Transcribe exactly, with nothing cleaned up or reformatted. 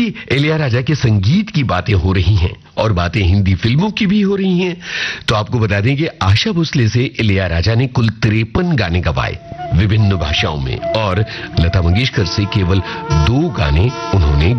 इलैयाराजा के संगीत की बातें हो रही हैं और बातें हिंदी फिल्मों की भी हो रही हैं, तो आपको बता दें कि आशा भोसले से इलैयाराजा ने कुल तिरपन गाने गवाए विभिन्न भाषाओं में और लता मंगेशकर से केवल दो गाने उन्होंने